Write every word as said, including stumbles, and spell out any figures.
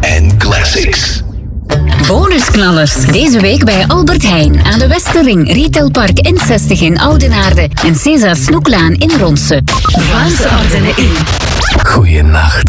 en classics. Bonusknallers. Deze week bij Albert Heijn aan de Westerring, Retailpark N zestig in Oudenaarde en César Snoeklaan in Ronse. Vlaamse Ardennen in. Goeienacht.